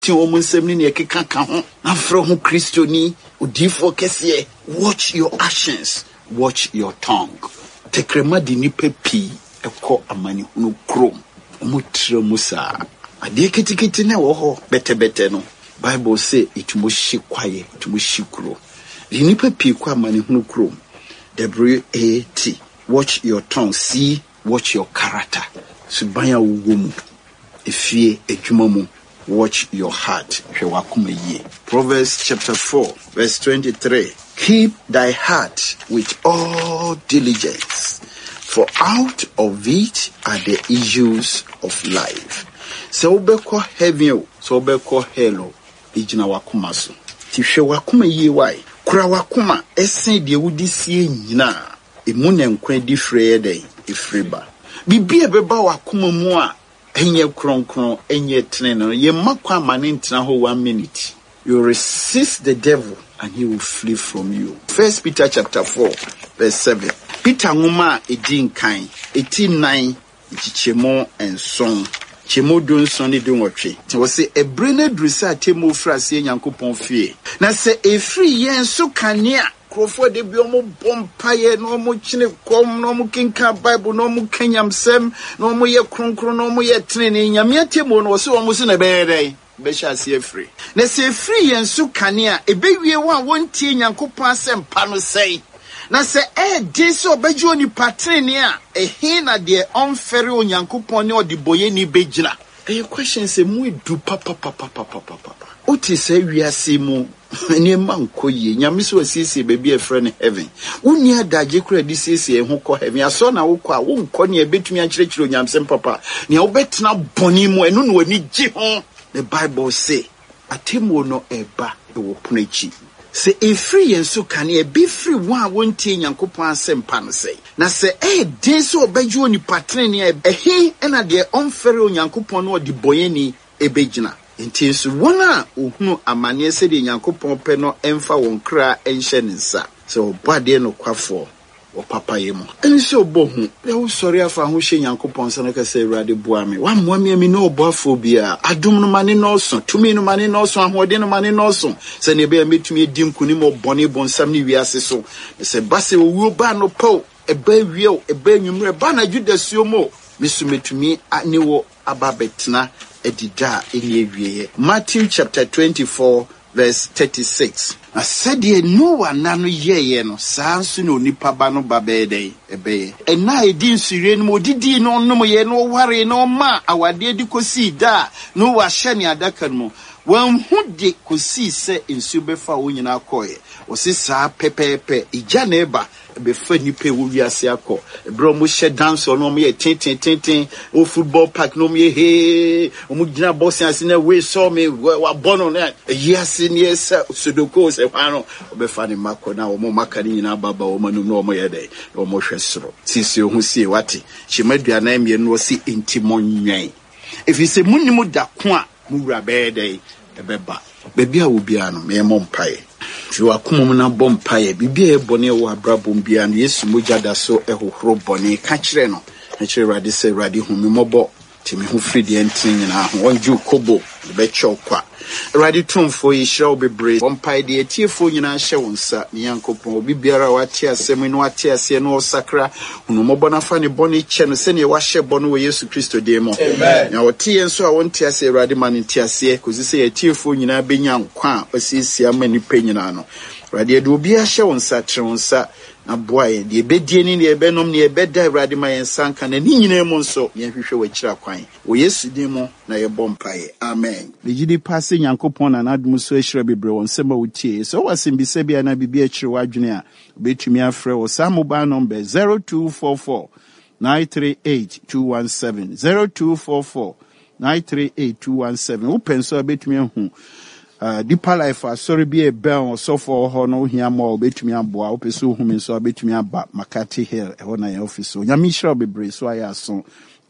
Ti woman semni ne keka ka ho. Na fro ho Christoni, odifo kese. Watch your actions, watch your tongue. Tekrema di nipa pi eko amani hunu krom. Omutre musa. Ade kitikiti na wo ho bete no. Bible say it must shi kwaye, it must shi kro. Di nipa pi kwa amani hunu krom. WAT. Watch your tongue, see, watch your character. Subanya ugumu. Ifie ejumamu. Watch your heart. Proverbs chapter 4, verse 23. Keep thy heart with all diligence, for out of it are the issues of life. So beko heaven, so beko hello, ijina wakuma so. Tifhe wakuma ye wai. Kura wakuma, esen de wudi siye nyina. Imune nkwe di freye dey, ifriba. Bibi beba wakuma mua. Enye kron enye treno ye makwa mane ntina ho 1 minute. You resist the devil and he will flee from you. 1 Peter chapter 4 verse 7. Peter nguma edin kan 89 chichemo enson chemo don son edin wotwe. Ti wo se ebrene drusa temo frase Nyankopon fie. Na se efri yen so kanea Krofo de bi omo bompaye no omo chine kom no omo kinka Bible no omo kenyamsem no omo ye kronkron no omo ye trene nyame atemo no so omo so na beere be sha se free na se free yen so kanea ebewie wa wontie Nyankopon asempa no sei na se de so obaji oni patrene a ehe na de onfere Onyankopon ne odi boye ni begina e question se mu edu papa oti se wiase mu ni manko ye nyame so asiesie baby e friend heaven woni adaje kura di siesie ho ko heaven aso na wo ko a wo nko ne betumi a kyerɛkyerɛ onyamsem papa ne wo betena boni mu enu no ani gi ho. The Bible say atemo no eba e wo ponachi se efri yen so kane e be free one wontie Nyankopon asɛmpa no sei na se den so obaji oni patrene e ehe na de onfere Onyankopon no odi boyeni ebegina. Inti so wona ohunu amane se de Nyankopon pe no emfa won kra enhye nsa so bade no kwafo o papa yemu ense obohu e wo sori afa ho hye Nyankopon se na ka se Awurade boa me wa moa me no obofo bia adom no mane no so tumi no mane no so ahode no mane no so se ne be metumi edi nkuni mo bone bonsam ne wiase so se base owu ba no po e ba wieo e ba nwumre ba na judasuo mo mesumetumi aniwo ababetna edida enieweye. Matthew chapter 24 verse 36. Na said Noah nano ye no sansu no nipa ba no babede ebe ena edi nsure no odidi no nom ye no ware no ma awade di kosi da no wa hye ne adaka no wan hu de kosi se nsu befa wo nyina akoye o se sa pepepe ija na eba befa nipa wo wiase akọ ebro mo hye dance no mo ye tin o football park no mo ye he o mo gina boss ase na we saw me wa bono na yase ne esa sodoko se hwano obefa ne makọ na o mo maka ni nyina baba o manu no mo ye dey o mo hwe soro sisi o hu sie wate chimadua na emye no si intimonwen if you say munimu da ko a muwura be dey ebeba baby a wo bia no me mo mpae fi wakomom na bompae bibia e bone wo abrabom bia no Yesu mogya da so ehohoro bone ka kire no na kire Awurade se Awurade hu me mobo timi hu free de entin nyina ho onju kobo be chokwa Awurade tumfo yi hira obebre bompae de etiefo nyina hye wonsa ne Yankopon obi biara wate asem no wate ase no osakra hunu mobo na fa ne bone che no se ne wa hye bone wo Yesu Kristo de mo amen na wote enso a wonte ase Awurade ma ne tie ase kozi se etiefo nyina benya nkwa a osiesie amani pe nyina no Awurade de obi a hye wonsa tre wonsa na boaye de bedie ni de benom ne beda Awurade ma yensanka na ni nyina mu nso ye hwehwe wachira kwan wo Yesu de mo na ye bompae amen. The gidi passe Nyankopon na nadum so ehira bebre won sema wutie so wasimbise bia na bibia ekire wadwene a betumi afre wo sa mobile number 0244 938217 0244 938217 upenso betumi hu Deeper Life sorry be a bell so for ho no hia mo betumi aboa opeso hu me so betumi aba Makati Hill e ho na your office so nyamishira bebre so aya so